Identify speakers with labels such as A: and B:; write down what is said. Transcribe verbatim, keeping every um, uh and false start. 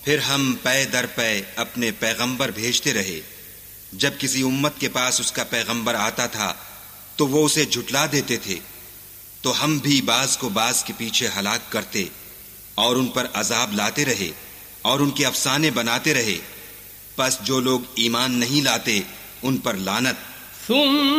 A: फिर हम पै दर पै अपने पैगंबर भेजते रहे। जब किसी उम्मत के पास उसका पैगंबर आता था तो वो उसे झुटला देते थे, तो हम भी बाज को बाज के पीछे हलाक करते और उन पर अजाब लाते रहे और उनके अफसाने बनाते रहे। बस जो लोग ईमान नहीं लाते उन पर लानत।